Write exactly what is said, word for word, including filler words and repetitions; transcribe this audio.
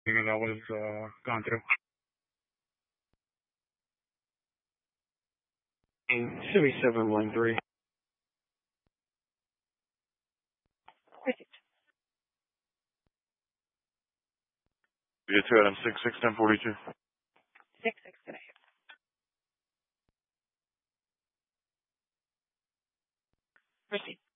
That was uh, gone through. seventy-seven one three. You two Adam six six ten forty two. Six six today. Proceed.